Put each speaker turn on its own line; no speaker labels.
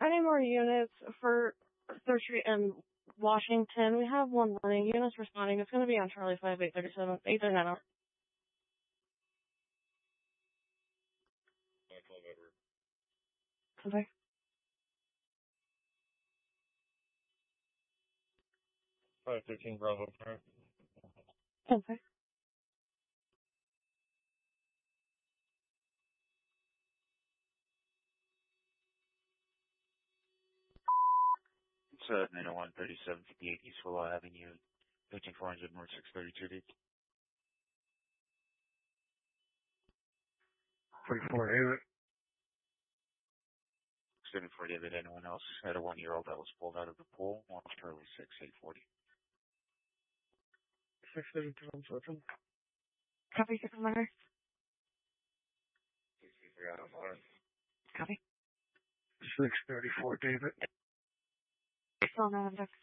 any more units for 3rd Street and Washington. We have one running. Units responding. It's going to be on Charlie 5, 837, 839 out. Okay.
513 Bravo.
Okay.
It's 901 3758 East Willow Avenue, 13400 North 632.
44 David.
74 David. Anyone else had a 1-year-old that was pulled out of the pool? Off Charlie 6 840.
632
Copy, Supermarket. Copy.
634 David.
Still no object.